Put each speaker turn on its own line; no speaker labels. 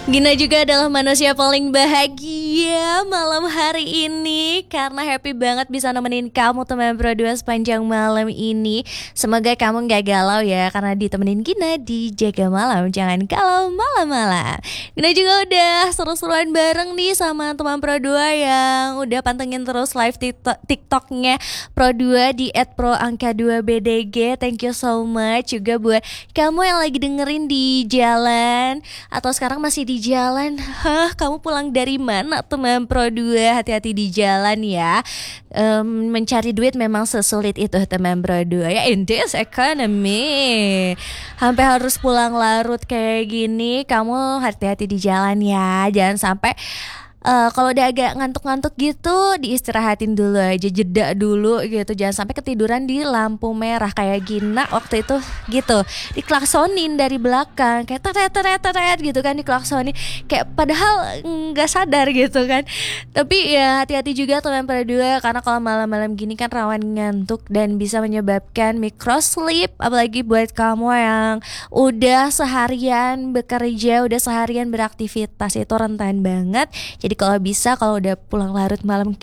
Gina juga adalah manusia paling bahagia malam hari ini karena happy banget bisa nemenin kamu teman berdua sepanjang malam ini. Semoga kamu gak galau ya karena ditemenin Gina di Jaga Malam. Jangan galau malam-malam. Gina juga udah seru-seruan bareng nih sama teman berdua yang udah pantengin terus live TikToknya Pro2 di @proangka2bdg. Thank you so much juga buat kamu yang lagi dengerin di jalan atau sekarang masih di jalan. Kamu pulang dari mana teman Pro2? Hati-hati di jalan ya. Mencari duit memang sesulit itu teman Pro2 ya, in this economy. Sampai harus pulang larut kayak gini, kamu hati-hati di jalan ya. Jangan sampai kalau udah agak ngantuk-ngantuk gitu diistirahatin dulu aja, jeda dulu gitu. Jangan sampai ketiduran di lampu merah kayak Gina waktu itu gitu. Diklaksonin dari belakang kayak teret gitu kan, diklaksonin kayak padahal nggak sadar gitu kan. Tapi ya hati-hati juga teman berdua karena kalau malam-malam gini kan rawan ngantuk dan bisa menyebabkan microsleep, apalagi buat kamu yang udah seharian bekerja, udah seharian beraktivitas, itu rentan banget. Jadi kalau bisa, kalau udah pulang larut malam